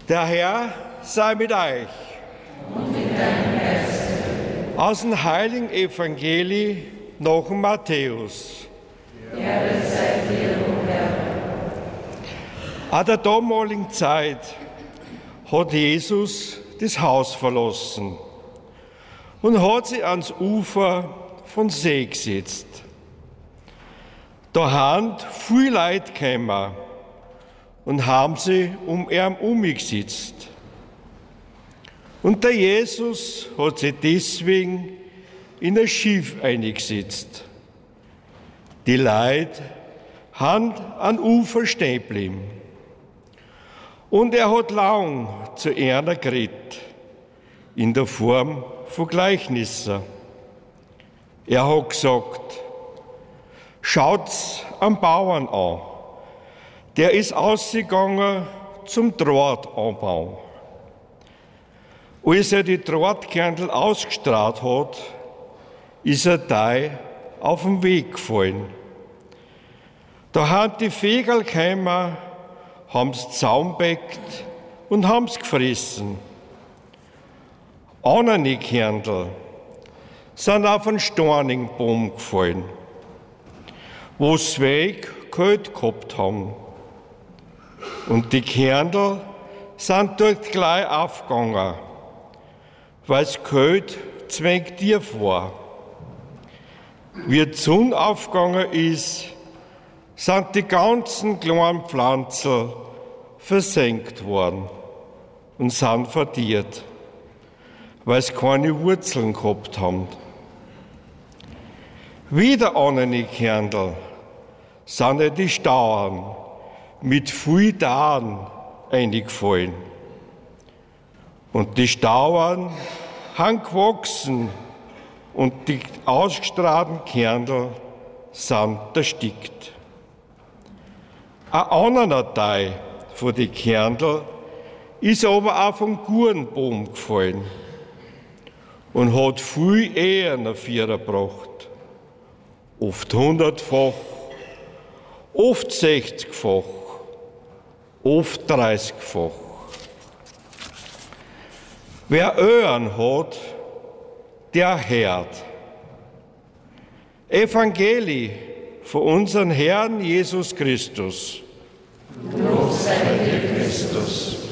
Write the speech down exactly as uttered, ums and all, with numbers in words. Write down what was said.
Der Herr sei mit euch. Und mit deinem Geist. Aus dem heiligen Evangelii nach dem Matthäus. Ehre sei dir, o Herr. An der damaligen Zeit hat Jesus das Haus verlassen und hat sich ans Ufer von See gesetzt. Da haben viele Leute gekommen und haben sie um ihn herumgesetzt. Und der Jesus hat sich deswegen in ein Schiff eingesetzt. Die Leute haben am Ufer stehen geblieben. Und er hat lang zu ihnen geredet, in der Form von Gleichnissen. Er hat gesagt, schaut's am Bauern an. Der ist ausgegangen zum Drahtanbau. Als er die Drahtkernel ausgestrahlt hat, ist er da auf den Weg gefallen. Da haben die Vögel gekommen, haben's zusammengebäckt und haben's gefressen. Andere Kernel sind auf einen steinigen Baum gefallen, wo sie Weg kalt gehabt haben. Und die Kernel sind dort gleich aufgegangen, weil es kalt zwängt tief war. Wie die Sonne aufgegangen ist, sind die ganzen kleinen Pflanzen versenkt worden und sind verdiert, weil sie keine Wurzeln gehabt haben. Wieder andere Kernel sind die Stauern mit viel Darn eingefallen. Und die Stauern haben gewachsen und die ausgestrahlten Kernel sind erstickt. Ein anderer Teil von den Kernel ist aber auf einen guten Baum gefallen und hat viel eher nach Vierer gebracht. Oft hundertfach, oft sechzigfach, oft dreißigfach. Wer Ohren hat, der hört. Evangelie von unserem Herrn Jesus Christus. Lob sei dir, Christus.